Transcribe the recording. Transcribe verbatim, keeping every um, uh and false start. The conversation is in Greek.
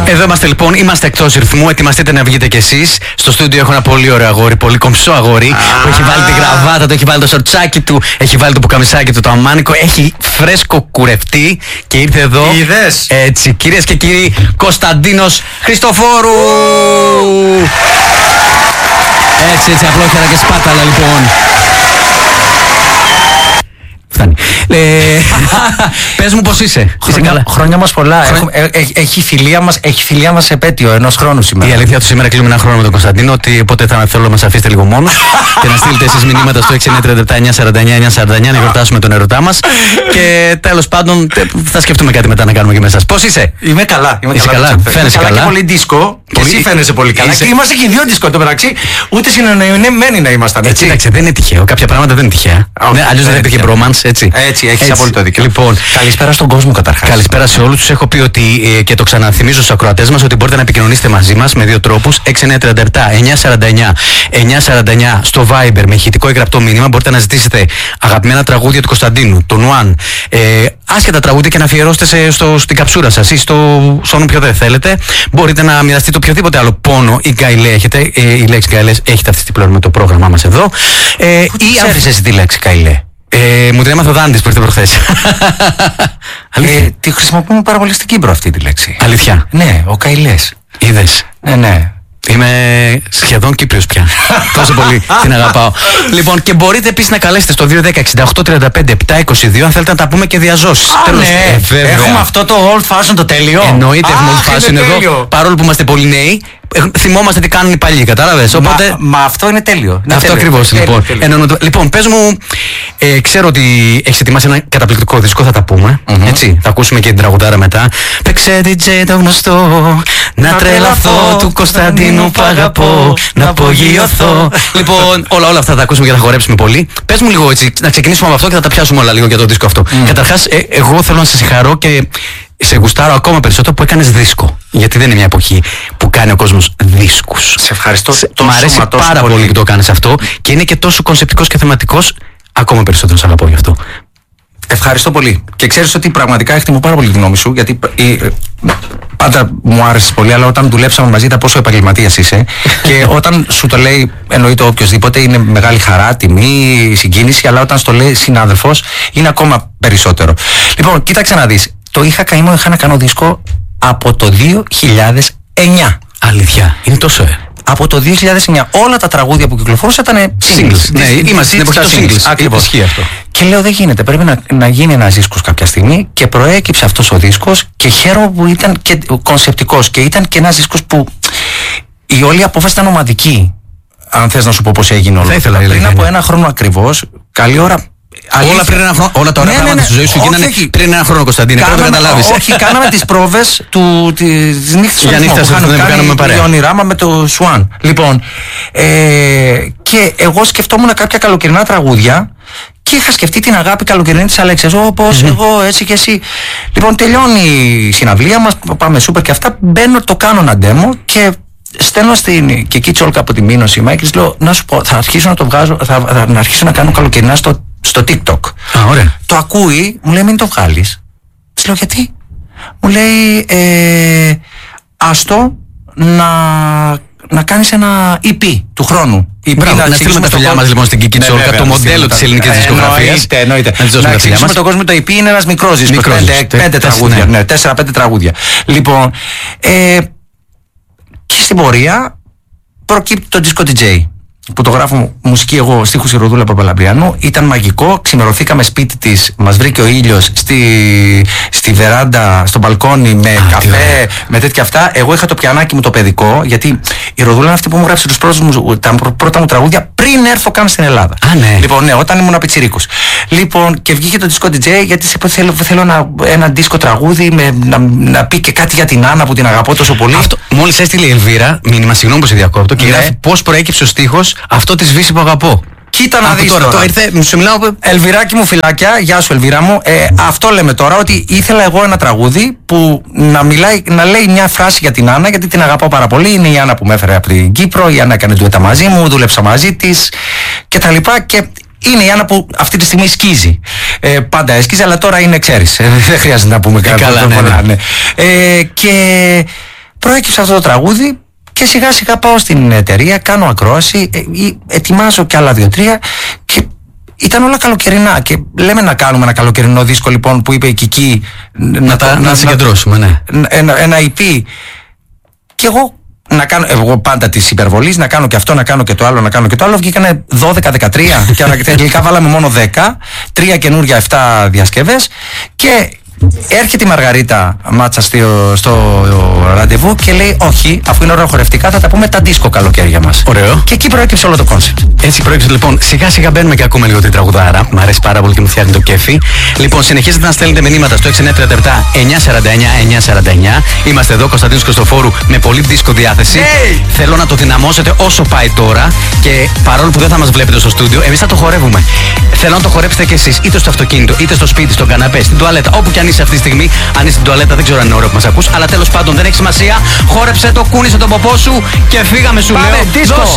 Εδώ είμαστε λοιπόν, είμαστε εκτός ρυθμού. Ετοιμαστείτε να βγείτε κι εσείς. Στο στούντιο έχω ένα πολύ ωραίο αγόρι, πολύ κομψό αγόρι, που έχει βάλει τη γραβάτα του, έχει βάλει το σορτσάκι του, έχει βάλει το πουκαμισάκι του, το αμάνικο, έχει φρέσκο κουρευτεί και ήρθε εδώ. Είδες. Έτσι, κυρίες και κύριοι, Κωνσταντίνος Χριστοφόρου. Έτσι, έτσι, απλόχερα και σπάταλα λοιπόν. Φτάνει. Ε, πες μου πως είσαι. Είσαι καλά. Χρόνια μας πολλά. Έχουμε, ε, ε, έχει φιλία μας, έχει φιλία μας επέτειο ενός χρόνου σήμερα. Η αλήθεια του σήμερα κλείνουμε ένα χρόνο με τον Κωνσταντίνο. Ότι οπότε θα θέλω να μας αφήσετε λίγο μόνος και να στείλετε εσείς μηνύματα στο έξι εννιά τρία επτά εννιά σαράντα εννιά εννιά σαράντα εννιά να γιορτάσουμε τον ερωτά μας. Και τέλος πάντων θα σκεφτούμε κάτι μετά να κάνουμε και με εσάς. Πώς είσαι? Είμαι καλά. Είμαι είσαι καλά. καλά. Φαίνεσαι καλά. καλά. Και πολύ δίσκο. Και εσύ φαίνεσαι πολύ καλά. Είσαι... Και είμαστε και οι δύο δίσκο το μεταξύ. Ούτε συνεννοημένοι να ήμασταν. Έτσι, εντάξει, δεν είναι τυχαίο. Κάποια πράγματα δεν είναι τυχαία. Αλλιώς δεν υπήρχε bromance, έτσι. Έτσι, έχεις απόλυτο δίκιο. Λοιπόν, καλησπέρα στον κόσμο καταρχάς. Καλησπέρα σε όλους τους. Έχω πει ότι ε, και το ξαναθυμίζω στους ακροατές μας ότι μπορείτε να επικοινωνήσετε μαζί μας με δύο τρόπους. έξι εννιά τρία επτά εννιά σαράντα εννιά εννιά σαράντα εννιά στο Viber με ηχητικό ή γραπτό μήνυμα. Μπορείτε να ζητήσετε αγαπημένα τραγούδια του Κωνσταντίνου, τον Ουάν. Ε, άσχετα τραγούδια και να αφιερώσετε σε, στο, στην καψούρα σας ή στο, στον όποιο δεν θέλετε. Μπορείτε να μοιραστείτε οποιοδήποτε άλλο πόνο ή γκαιλέ έχετε. Ε, η λέξη γκαιλές έχετε αυτή πλέον με το πρόγραμμά μας εδώ. Ε, Πού ή ξέρεις εσύ τη λέξη γκαιλέ? Ε, μου την έμαθε ο Δάντης που ήρθε προχθές. ε, τη χρησιμοποιούμε πάρα πολύ στην Κύπρο αυτή τη λέξη. Αλήθεια? Ναι, ο καηλές. Είδες? Ναι, ναι. Είμαι σχεδόν Κύπριος πια. Τόσο πολύ την αγαπάω. Λοιπόν, και μπορείτε επίσης να καλέσετε στο δύο ένα μηδέν εξήντα οκτώ τριάντα πέντε επτακόσια είκοσι δύο αν θέλετε να τα πούμε και διαζώσεις. Α, τέλος, ναι. ε, έχουμε αυτό το old fashion το τέλειο. Εννοείται, έχουμε old fashion εδώ. Παρόλο που είμαστε πολύ νέοι, θυμόμαστε τι κάνουν οι παλιοί, κατάλαβες. Οπότε... Μα, μα αυτό είναι τέλειο. Είναι αυτό ακριβώς λοιπόν. Τέλειο. Λοιπόν, πες μου, ε, ξέρω ότι έχεις ετοιμάσει ένα καταπληκτικό δίσκο, θα τα πούμε. Mm-hmm. Έτσι, θα ακούσουμε και την τραγουδάρα μετά. Παίξε ντι τζέι το γνωστό, να, να τρελαθώ του Κωνσταντίνου που αγαπώ, να απογειωθώ. Λοιπόν, όλα, όλα αυτά θα τα ακούσουμε και θα χορέψουμε πολύ. Πες μου λίγο έτσι, να ξεκινήσουμε από αυτό και θα τα πιάσουμε όλα λίγο για το δίσκο αυτό. Mm. Καταρχάς, ε, εγώ θέλω να σε συγχαρώ και σε γουστάρω ακόμα περισσότερο που έκανες δίσκο. Γιατί δεν είναι μια εποχή που κάνει ο κόσμος δίσκους. Σε ευχαριστώ. Σε, τόσο, μ' αρέσει τόσο πάρα πολύ που το κάνεις αυτό και είναι και τόσο κονσεπτικός και θεματικός. Ακόμα περισσότερο σ' αγαπώ γι' αυτό. Ευχαριστώ πολύ. Και ξέρεις ότι πραγματικά εκτιμώ πάρα πολύ τη γνώμη σου, γιατί ε, ε, πάντα μου άρεσε πολύ, αλλά όταν δουλέψαμε μαζί είδα πόσο επαγγελματίας είσαι. Και όταν σου το λέει, εννοείται οποιοδήποτε, είναι μεγάλη χαρά, τιμή, συγκίνηση, αλλά όταν σου το λέει συνάδελφος, είναι ακόμα περισσότερο. Λοιπόν, κοίταξε να δεις. Το είχα καημό, είχα να κάνω δίσκο από το δύο χιλιάδες εννιά. Αλήθεια, είναι τόσο ε. Από το δύο χιλιάδες εννιά όλα τα τραγούδια που κυκλοφορούσαν ήταν singles. Ναι, είμαστε στην εποχή των singles. Ακριβώς. Ισχύει αυτό. Και λέω δεν γίνεται, πρέπει να, να γίνει ένας δίσκος κάποια στιγμή και προέκυψε αυτός ο δίσκος και χαίρομαι που ήταν και κονσεπτικός και ήταν και ένας δίσκος που η όλη απόφαση ήταν ομαδική. Αν θες να σου πω πώς έγινε όλο. Ήθελα, πριν από ένα χρόνο ακριβώς, καλή ώρα. Αλήθεια. Όλα πριν ένα χρόνο, όλα τα ωραία ναι, πράγματα ναι, ναι. στη ζωή σου γίνανε πριν ένα χρόνο, Κωνσταντίνε. Πρέπει να καταλάβεις. Όχι, κάναμε τις πρόβες του, της νύχτας για νύχτα που κάναμε παρέα. Για όνειράμα με το Σουάν. Λοιπόν, ε, και εγώ σκεφτόμουν κάποια καλοκαιρινά τραγούδια και είχα σκεφτεί την αγάπη καλοκαιρινή της Αλέξιας. Όπως mm-hmm. εγώ, έτσι και εσύ. Λοιπόν, τελειώνει η συναυλία μας, πάμε σούπερ και αυτά. Μπαίνω, το κάνω ένα demo και στέλνω στην Κική Τσόλκα από τη Μήνωση Μάικης, λέω να σου πω, θα αρχίσω να το βγάζω, θα, θα, θα αρχίσω να κάνω καλοκαιρινά στο, στο TikTok. Α, ωραία. Το ακούει, μου λέει μην το βγάλεις. Της λέω γιατί? Μου λέει ε, άστο να, να κάνεις ένα ι πι του χρόνου. Μπράβο, να, να στείλουμε τα φιλιά μας λοιπόν στην Κική Τσόλκα, το μοντέλο της ελληνικής δισκογραφίας. Εννοείται, εννοείται. Να εξηγήσουμε τον κόσμο το ι πι είναι ένας μικρός δίσκος, πέντε τραγούδια, ναι, τέσσερα πέντε τραγούδια. Λοιπόν, ε, και στην πορεία προκύπτει το disco ντι τζέι που το γράφω μουσική εγώ, στίχους η Ροδούλα Παπαλαμπριανού. Ήταν μαγικό, ξημερωθήκαμε σπίτι της, μας βρήκε ο ήλιος στη, στη βεράντα, στο μπαλκόνι με Α, καφέ, με τέτοια αυτά. Εγώ είχα το πιανάκι μου το παιδικό, γιατί η Ροδούλα είναι αυτή που μου γράψε τους πρώτους μου, τα πρώτα μου τραγούδια πριν έρθω καν στην Ελλάδα. Α, ναι. Λοιπόν, ναι, όταν ήμουν πιτσιρίκος. Λοιπόν, και βγήκε το disco ντι τζέι, γιατί σε θέλω, θέλω ένα, ένα disco τραγούδι με, να, να πει και κάτι για την Άννα που την αγαπώ τόσο πολύ. Αυτό, μόλις έστειλε η Ελβίρα, μήνυμα, συγγνώμη που σε διακόπτω, και ναι. Γράφει πώς προέκυψε ο στίχος αυτό της Βύση που αγαπώ. Κοίτα να δεις τώρα. τώρα. Ήρθε, σου μιλάω... Ελβιράκι μου, φυλάκια, γεια σου Ελβίρα μου. Ε, αυτό λέμε τώρα, ότι ήθελα εγώ ένα τραγούδι που να, μιλάει, να λέει μια φράση για την Άννα, γιατί την αγαπάω πάρα πολύ. Είναι η Άννα που με έφερε από την Κύπρο, η Άννα έκανε ντουέτα μαζί μου, δούλεψα μαζί της και τα λοιπά. Και είναι η Άννα που αυτή τη στιγμή σκίζει. Ε, πάντα έσκιζε, αλλά τώρα είναι, ξέρεις, ε, δεν χρειάζεται να πούμε κάτι. Καλά, ναι, ναι. Ναι. Ε, και προέκυψε αυτό το τραγούδι και σιγά σιγά πάω στην εταιρεία, κάνω ακρόαση, ε, ετοιμάζω κι άλλα δύο-τρία και ήταν όλα καλοκαιρινά. Και λέμε να κάνουμε ένα καλοκαιρινό δίσκο λοιπόν που είπε η Κική να, να, τα, να, να συγκεντρώσουμε, ναι. Ένα, ένα ι πι. Και εγώ να κάνω, εγώ πάντα τη υπερβολή, να κάνω και αυτό, να κάνω και το άλλο, να κάνω και το άλλο. Βγήκανε δώδεκα δεκατρία και τελικά βάλαμε μόνο δέκα, τρία καινούρια, εφτά διασκευές. Και έρχεται η Μαργαρίτα Μάτσα στο, στο ραντεβού και λέει: όχι, αφού είναι ωραία χορευτικά, θα τα πούμε τα δίσκο καλοκαίρια μας. Ωραίο. Και εκεί προέκυψε όλο το κόνσεπτ. Έτσι προέκυψε λοιπόν. Σιγά σιγά μπαίνουμε και ακούμε λίγο την τραγουδάρα. Μ' αρέσει πάρα πολύ και μου φτιάχνει το κέφι. Λοιπόν, συνεχίζετε να στέλνετε μηνύματα στο έξι εννιά τρία επτά εννιά τέσσερα εννιά εννιά τέσσερα εννιά. Είμαστε εδώ, Κωνσταντίνος Χριστοφόρου, με πολύ δίσκο διάθεση. Hey! Θέλω να το δυναμώσετε όσο πάει τώρα και παρόλο που δεν θα μας βλέπετε στο στούντιο, εμείς θα το χορεύουμε. Θέλω να το χορέψετε κι εσείς, είτε στο αυτοκίνητο, είτε στο σπίτι, στον καναπέ, στην τουαλέτα, όπου κι αν είσαι αυτή τη στιγμή. Αν είσαι στην τουαλέτα, δεν ξέρω αν είναι ώρα που μας ακούς, αλλά τέλος πάντων δεν έχει σημασία. Χόρεψε το, κούνησε τον ποπό σου και φύγαμε, σου Πάμε, λέω. δίσκο. Δώσε!